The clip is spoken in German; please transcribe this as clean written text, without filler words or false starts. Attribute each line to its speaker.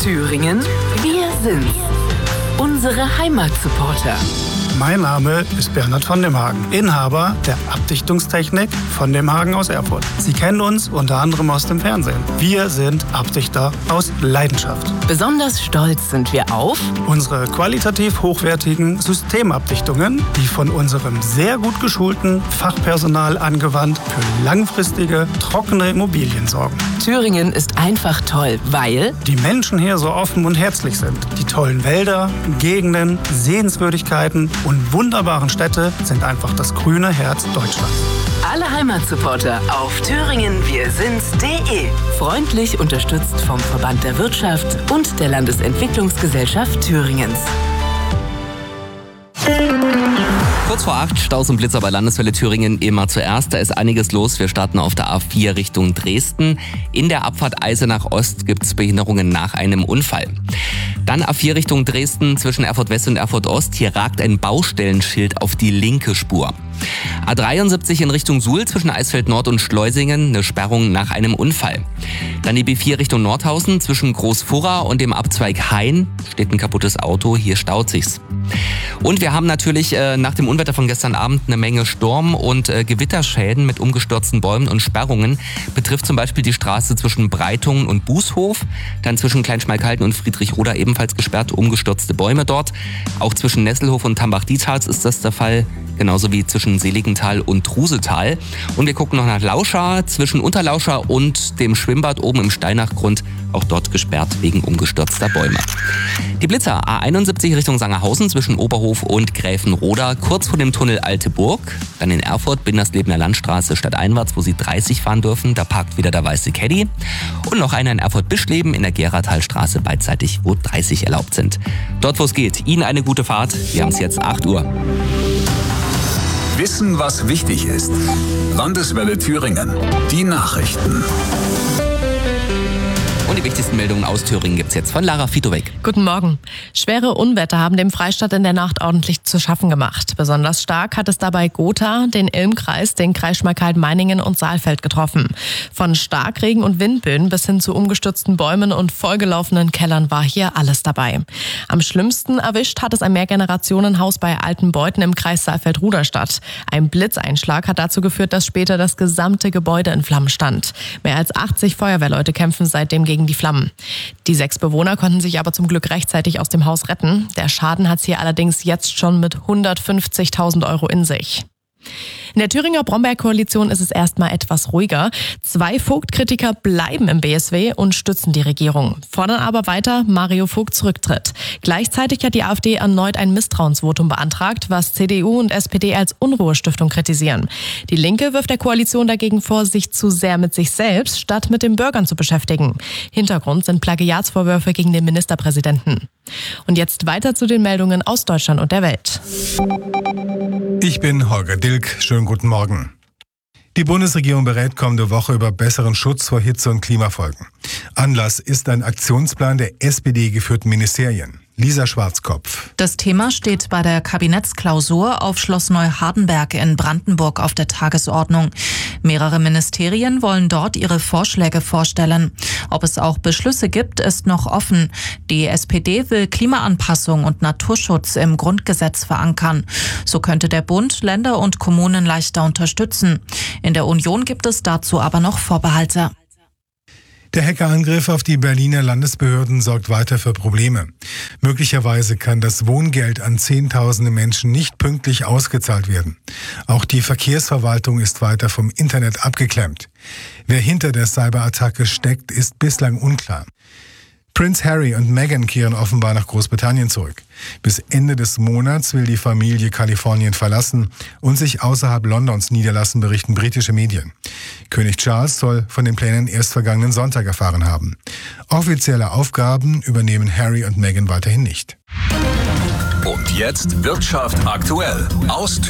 Speaker 1: Thüringen, wir sind's. Unsere Heimatsupporter.
Speaker 2: Mein Name ist Bernhard von dem Hagen, Inhaber der Abdichtungstechnik von dem Hagen aus Erfurt. Sie kennen uns unter anderem aus dem Fernsehen. Wir sind Abdichter aus Leidenschaft.
Speaker 1: Besonders stolz sind wir auf
Speaker 2: unsere qualitativ hochwertigen Systemabdichtungen, die von unserem sehr gut geschulten Fachpersonal angewandt für langfristige, trockene Immobilien sorgen.
Speaker 1: Thüringen ist einfach toll, weil
Speaker 2: die Menschen hier so offen und herzlich sind. Die tollen Wälder, Gegenden, Sehenswürdigkeiten und wunderbaren Städte sind einfach das grüne Herz Deutschlands.
Speaker 1: alle Heimatsupporter auf thüringenwirsind's.de. Freundlich unterstützt vom Verband der Wirtschaft und der Landesentwicklungsgesellschaft Thüringens.
Speaker 3: Kurz vor 8, Staus und Blitzer bei Landeswelle Thüringen immer zuerst. Da ist einiges los. Wir starten auf der A4 Richtung Dresden. In der Abfahrt Eisenach Ost gibt es Behinderungen nach einem Unfall. Dann A4 Richtung Dresden zwischen Erfurt West und Erfurt Ost. Hier ragt ein Baustellenschild auf die linke Spur. A73 in Richtung Suhl zwischen Eisfeld Nord und Schleusingen, eine Sperrung nach einem Unfall. Dann die B4 Richtung Nordhausen zwischen Großfurra und dem Abzweig Hain steht ein kaputtes Auto, hier staut sich's. Und wir haben natürlich nach dem Unwetter von gestern Abend eine Menge Sturm- und Gewitterschäden mit umgestürzten Bäumen und Sperrungen. Betrifft zum Beispiel die Straße zwischen Breitungen und Bußhof, dann zwischen Kleinschmalkalden und Friedrichroda ebenfalls gesperrt, umgestürzte Bäume dort. Auch zwischen Nesselhof und Tambach-Dietharz ist das der Fall, genauso wie zwischen Seligenthal und Truseltal. Und wir gucken noch nach Lauscha, zwischen Unterlauscha und dem Schwimmbad oben im Steinachgrund, auch dort gesperrt wegen umgestürzter Bäume. Die Blitzer A71 Richtung Sangerhausen zwischen Oberhof und Gräfenroda, kurz vor dem Tunnel Alte Burg. Dann in Erfurt, Binderslebener Landstraße stadteinwärts, wo Sie 30 fahren dürfen. Da parkt wieder der weiße Caddy. Und noch einer in Erfurt-Bischleben in der Geratalstraße beidseitig, wo 30 erlaubt sind. Dort, wo es geht, Ihnen eine gute Fahrt. Wir haben es jetzt 8 Uhr.
Speaker 4: Wissen, was wichtig ist. Landeswelle Thüringen. Die Nachrichten.
Speaker 3: Und die wichtigsten Meldungen aus Thüringen gibt's jetzt von Lara Fitowek.
Speaker 5: Guten Morgen. Schwere Unwetter haben dem Freistaat in der Nacht ordentlich zu schaffen gemacht. Besonders stark hat es dabei Gotha, den Ilmkreis, den Kreis Schmalkalden-Meiningen und Saalfeld getroffen. Von Starkregen und Windböen bis hin zu umgestürzten Bäumen und vollgelaufenen Kellern war hier alles dabei. Am schlimmsten erwischt hat es ein Mehrgenerationenhaus bei Altenbeuthen im Kreis Saalfeld-Ruderstadt. Ein Blitzeinschlag hat dazu geführt, dass später das gesamte Gebäude in Flammen stand. Mehr als 80 Feuerwehrleute kämpfen seitdem gegen die Flammen. Die 6 Bewohner konnten sich aber zum Glück rechtzeitig aus dem Haus retten. Der Schaden hat sie allerdings jetzt schon mit 150.000 Euro in sich. In der Thüringer Brombeerkoalition ist es erstmal etwas ruhiger. 2 Vogt-Kritiker bleiben im BSW und stützen die Regierung, fordern aber weiter Mario Vogts Rücktritt. Gleichzeitig hat die AfD erneut ein Misstrauensvotum beantragt, was CDU und SPD als Unruhestiftung kritisieren. Die Linke wirft der Koalition dagegen vor, sich zu sehr mit sich selbst statt mit den Bürgern zu beschäftigen. Hintergrund sind Plagiatsvorwürfe gegen den Ministerpräsidenten. Und jetzt weiter zu den Meldungen aus Deutschland und der Welt.
Speaker 6: Ich bin Holger Dilk. Schönen guten Morgen. Die Bundesregierung berät kommende Woche über besseren Schutz vor Hitze- und Klimafolgen. Anlass ist ein Aktionsplan der SPD-geführten Ministerien. Lisa Schwarzkopf.
Speaker 7: Das Thema steht bei der Kabinettsklausur auf Schloss Neuhardenberg in Brandenburg auf der Tagesordnung. Mehrere Ministerien wollen dort ihre Vorschläge vorstellen. Ob es auch Beschlüsse gibt, ist noch offen. Die SPD will Klimaanpassung und Naturschutz im Grundgesetz verankern. So könnte der Bund Länder und Kommunen leichter unterstützen. In der Union gibt es dazu aber noch Vorbehalte.
Speaker 6: Der Hackerangriff auf die Berliner Landesbehörden sorgt weiter für Probleme. Möglicherweise kann das Wohngeld an Zehntausende Menschen nicht pünktlich ausgezahlt werden. Auch die Verkehrsverwaltung ist weiter vom Internet abgeklemmt. Wer hinter der Cyberattacke steckt, ist bislang unklar. Prince Harry und Meghan kehren offenbar nach Großbritannien zurück. Bis Ende des Monats will die Familie Kalifornien verlassen und sich außerhalb Londons niederlassen, berichten britische Medien. König Charles soll von den Plänen erst vergangenen Sonntag erfahren haben. Offizielle Aufgaben übernehmen Harry und Meghan weiterhin nicht.
Speaker 4: Und jetzt Wirtschaft aktuell aus